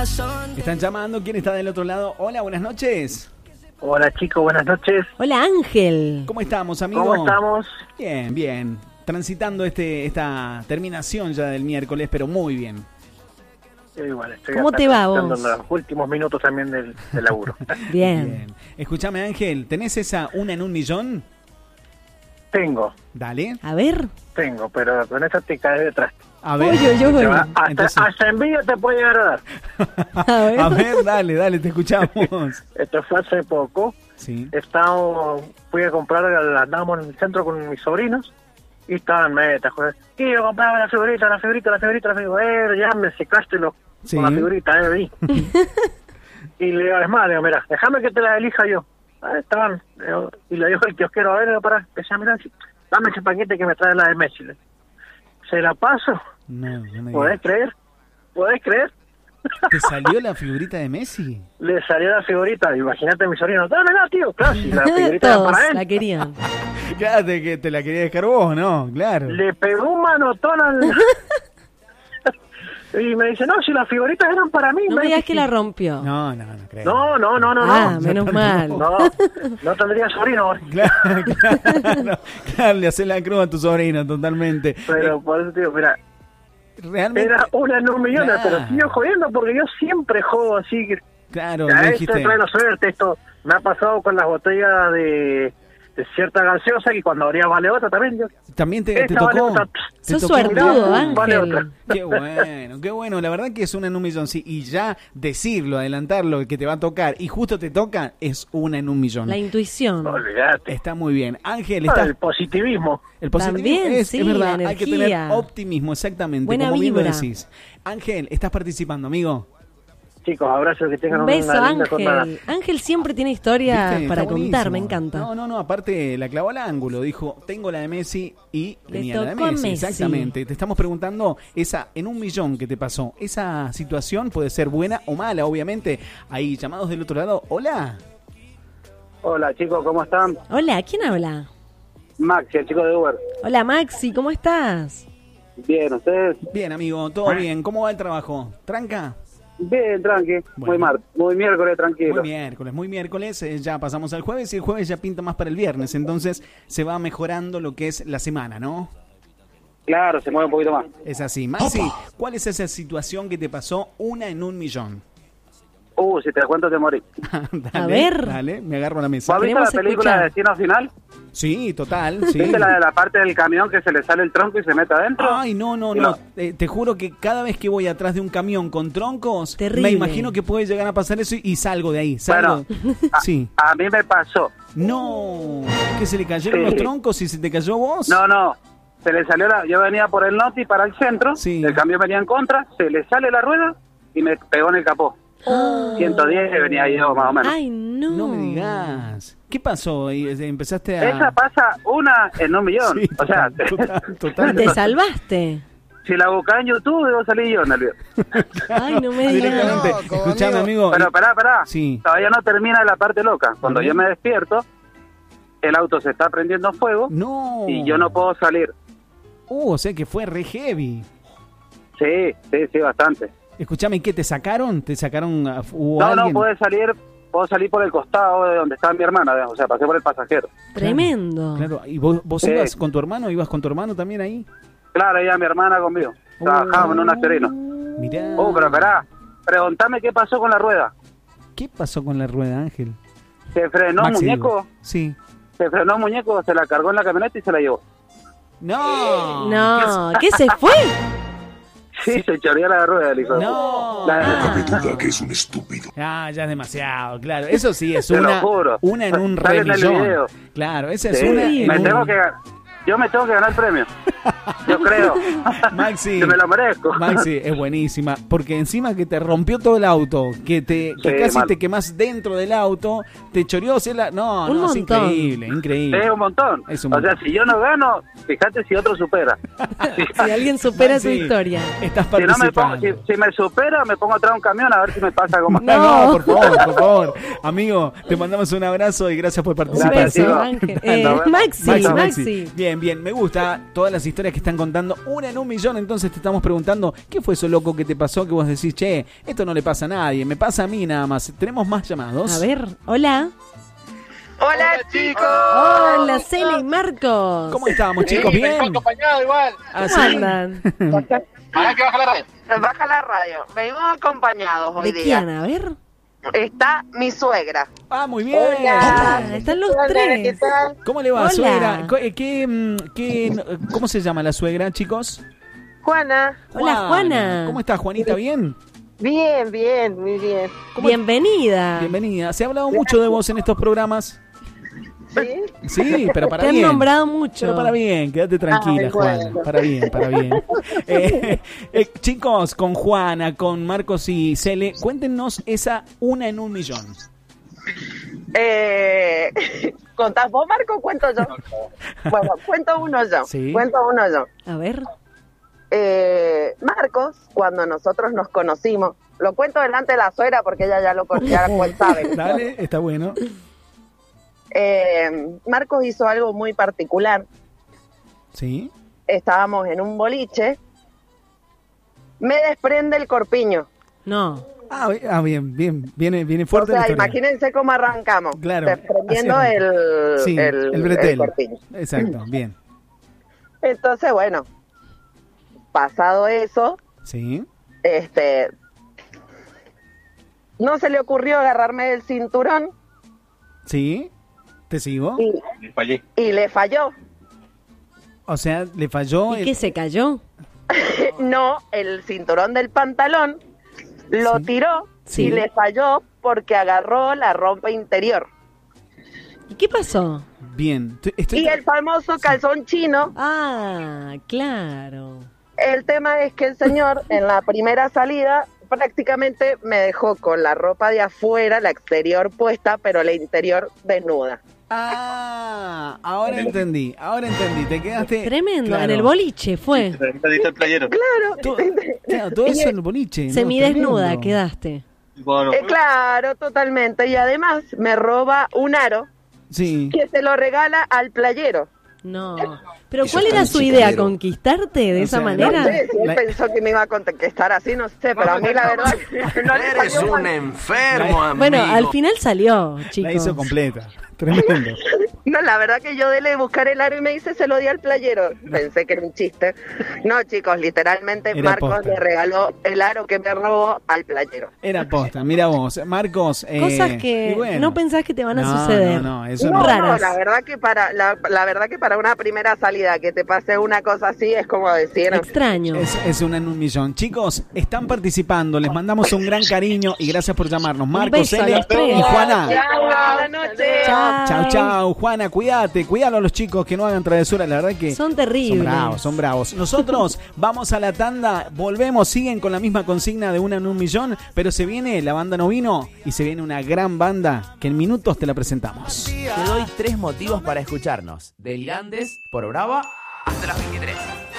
Están llamando. ¿Quién está del otro lado? Hola, buenas noches. Hola chicos, buenas noches. Hola Ángel. ¿Cómo estamos, amigo? ¿Cómo estamos? Bien, bien. Transitando esta terminación ya del miércoles, pero muy bien. Bueno, ¿Cómo te va vos? En los últimos minutos también del laburo. Bien. Escúchame, Ángel, ¿tenés esa una en un millón? Tengo. Dale. A ver. Tengo, pero con esa te caes detrás. A ver. Yo voy. Hasta envidia te puede llegar a dar. A ver, dale, te escuchamos. Esto fue hace poco. Sí. Fui a comprar, andábamos en el centro con mis sobrinos y estaban metas. Quiero comprar la figurita. Ya me secaste con la figurita, vi. Y le digo, es más, mira, déjame que te la elija yo. Estaban, y le dijo el kiosquero, a ver, empecé a mirar, dame ese paquete que me trae la de Messi. ¿Se la paso? No me ¿Podés creer? ¿Te salió la figurita de Messi? Le salió la figurita, imagínate mi sobrino, dámela, tío, claro, si la figurita era para él. La querían. Claro, que te la quería dejar vos, ¿no? Claro. Le pegó un manotón al... Y me dice, no, si las figuritas eran para mí. No me digas que la rompió. No creo. No. Menos mal. No tendría sobrino. Claro, le haces la cruz a tu sobrino, totalmente. Pero por eso te digo, mira, realmente era una en un millón, claro. Pero sigo jodiendo porque yo siempre jodo así. Claro, ya dijiste. Esto trae la suerte, esto me ha pasado con las botellas de cierta gaseosa y cuando abría vale otra también. También te tocó. Sos suertudo, Ángel. Vale otra. Qué bueno, la verdad que es una en un millón, sí, y ya decirlo, adelantarlo, que te va a tocar, y justo te toca, es una en un millón. La intuición. Olvídate. Está muy bien. Ángel, El positivismo. El positivismo también, es verdad, la hay que energía. tener optimismo, exactamente, buena como bien lo vibra. decís. Ángel, estás participando, amigo. Chicos, abrazos, que tengan Un beso, una linda jornada. Ángel siempre tiene historia ¿Viste? para Está contar, buenísimo. me encanta. No, aparte la clavó al ángulo, dijo, tengo la de Messi y Le tenía la de tocó a Messi. Messi. Exactamente, te estamos preguntando esa en un millón que te pasó. Esa situación puede ser buena o mala, obviamente. Ahí, llamados del otro lado, hola. Hola chicos, ¿cómo están? Hola, ¿quién habla? Maxi, el chico de Uber. Hola Maxi, ¿cómo estás? Bien, ¿ustedes? Bien, amigo, todo bien. ¿Cómo va el trabajo? ¿Tranca? Bien, tranqui. Bueno. Muy miércoles, tranquilo. Muy miércoles, ya pasamos al jueves y el jueves ya pinta más para el viernes, entonces se va mejorando lo que es la semana, ¿no? Claro, se mueve un poquito más. Es así. Maxi, ¿cuál es esa situación que te pasó una en un millón? Si te cuento te morí. Dale, A ver. Dale, me agarro a la mesa. ¿Vos viste la película escuchar. de Destino Final? Sí, total, sí. ¿Viste la de la parte del camión que se le sale el tronco y se mete adentro? Ay, no. Te juro que cada vez que voy atrás de un camión con troncos, terrible. Me imagino que puede llegar a pasar eso y salgo de ahí. Bueno, sí. a mí me pasó. No, que se le cayeron los troncos y se te cayó vos. No, se le salió yo venía por el Noti para el centro, el camión venía en contra, se le sale la rueda y me pegó en el capó. 110 venía yo más o menos. Ay, no. No me digas. ¿Qué pasó? ¿Y empezaste a...? Esa pasa una en un millón. Sí, o sea, total. Te salvaste. Si la buscás en YouTube, debo salir yo en el video. Ay, no me digas. Directamente. Escuchame, amigo. Pero pará. Sí. Todavía no termina la parte loca. Cuando yo me despierto, el auto se está prendiendo fuego. No. Y yo no puedo salir. O sea que fue re heavy. Sí, bastante. Escuchame, ¿qué te sacaron? ¿Te sacaron? ¿Hubo No, alguien? puedo salir por el costado de donde estaba mi hermana, o sea, pasé por el pasajero. Tremendo. Claro, ¿y vos ibas con tu hermano? ¿Ibas con tu hermano también ahí? Claro, ella mi hermana conmigo. Trabajábamos en un asterino. Mirá. Pero esperá, preguntame qué pasó con la rueda. ¿Qué pasó con la rueda, Ángel? Se frenó un muñeco. Sí. Se frenó un muñeco, se la cargó en la camioneta y se la llevó. No, ¿qué se fue? Sí, se choreó la rueda, el hijo. No. Cabe duda que es un estúpido. Ya es demasiado, claro. Eso sí, es Te lo juro. una en un Sale en el remillón. video. Claro, esa es Sí, una en yo me tengo que ganar el premio. Yo creo. Maxi, que me lo merezco. Maxi, es buenísima. Porque encima que te rompió todo el auto, que casi mal. te quemás dentro del auto, te choreó. No, es increíble. Es un montón. O sea, si yo no gano, fíjate si otro supera. Si alguien supera Maxi, su historia. Estás Si, no participando. si me supera, me pongo atrás de un camión a ver si me pasa algo más. No, por favor. Amigo, te mandamos un abrazo y gracias por participar. Un beso, Ángel. Maxi. Bien, me gusta todas las historias historias que están contando. Una en un millón. Entonces te estamos preguntando, ¿qué fue eso loco que te pasó? Que vos decís, che, esto no le pasa a nadie, me pasa a mí nada más. Tenemos más llamados. A ver, hola. Hola, chicos. Hola, Cele y Marcos. ¿Cómo estábamos, chicos? ¿Bien? Venimos acompañados igual. ¿Cómo andan? Ahora que baja la radio. Baja la radio. Venimos acompañados hoy ¿De día. quién? A ver. Está mi suegra. Ah, muy bien. Están los Hola, ¿qué tres. tal? ¿Cómo le va, Hola. suegra? ¿Cómo se llama la suegra, chicos? Juana. Hola, Juana. ¿Cómo estás, Juanita? ¿Bien? Bien, bien, muy bien. Bienvenida. Bienvenida. Se ha hablado mucho de vos en estos programas. ¿Sí? Sí, pero para Te han bien. nombrado mucho. Pero para bien, quédate tranquila, Ay, Juana. bueno. Para bien, para bien. Chicos, con Juana, con Marcos y Cele, cuéntenos esa una en un millón. ¿Contás vos, Marco? ¿Cuento yo? Bueno, cuento uno yo. Sí. Cuento uno yo. A ver. Marcos, cuando nosotros nos conocimos, lo cuento delante de la suegra porque ella ya lo conocía, pues sabe. Dale, está bueno. Marcos hizo algo muy particular. Sí. Estábamos en un boliche, me desprende el corpiño. No. Bien, viene O fuerte la sea, historia. imagínense cómo arrancamos. Claro, Desprendiendo así es. el bretel. el corpiño. Exacto, bien. Entonces, bueno, pasado eso, Sí. no se le ocurrió agarrarme del cinturón Sí. ¿Te sigo? y le falló. O sea, le falló. ¿Y qué se cayó? No, el cinturón del pantalón lo Sí. tiró Sí. y le falló porque agarró la ropa interior. ¿Y qué pasó? Bien. Y el famoso calzón chino. Ah, claro. El tema es que el señor en la primera salida prácticamente me dejó con la ropa de afuera, la exterior puesta, pero la interior desnuda. Ahora entendí. Te quedaste. Tremendo. Claro. En el boliche fue. el playero. Todo eso en el boliche. ¿no? Semidesnuda Tremendo. quedaste. Claro, totalmente. Y además me roba un aro Sí. que se lo regala al playero. No. Pero Eso ¿cuál está era en su idea? chicadero. ¿Conquistarte de O esa sea, No manera? sé si él La- pensó que me iba a contestar así, no sé, pero a mí la verdad no le Eres salió un mal. enfermo, amigo. Bueno, al final salió, La chicos. hizo completa. Tremendo. No, la verdad que yo dele buscar el aro y me dice se lo di al playero. Pensé que era un chiste. No, chicos, literalmente Era Marcos posta. le regaló el aro que me robó al playero. Era posta. Mira vos, Marcos. Cosas que y bueno. no pensás que te van a No, suceder. no, eso No, no. Raras. la verdad que para la verdad que para una primera salida que te pase una cosa así es como decir, Extraño. Es una en un millón. Chicos, están participando. Les mandamos un gran cariño y gracias por llamarnos. Marcos, beso a Cele los tres. y Juana. buenas noches. Chao. Chau, chau. Juana, cuídalo a los chicos que no hagan travesuras. La verdad que Son terribles. Son bravos. Nosotros vamos a la tanda, volvemos, siguen con la misma consigna de una en un millón, pero se viene la banda Novino y se viene una gran banda que en minutos te la presentamos. Te doy 3 motivos para escucharnos. Delirantes por Brava hasta las 23.